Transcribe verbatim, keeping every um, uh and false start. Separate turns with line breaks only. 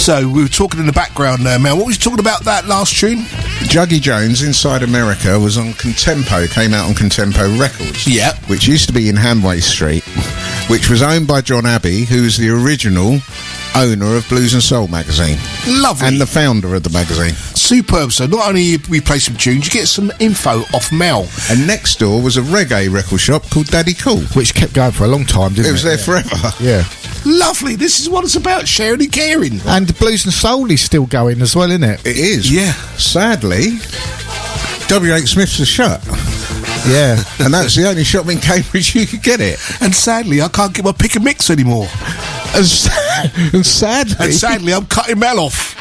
So we were talking in the background there, Mel. What was you talking about that last tune?
Juggy Jones, Inside America, was on Contempo, came out on Contempo Records.
Yeah.
Which used to be in Hanway Street, which was owned by John Abbey, who was the original owner of Blues and Soul magazine.
Lovely.
And the founder of the magazine.
Superb. So not only we play some tunes, you get some info off Mel.
And next door was a reggae record shop called Daddy Cool.
Which kept going for a long time, didn't it?
It was there
yeah.
forever.
Yeah.
Lovely. This is what it's about, sharing and caring.
And Blues and Soul is still going as well, isn't it?
It is.
Yeah.
Sadly, W H Smith's are shut.
Yeah.
And that's the only shop in Cambridge you could get it.
And sadly, I can't get my pick and mix anymore.
And, sa- and sadly...
And sadly, I'm cutting Mel off.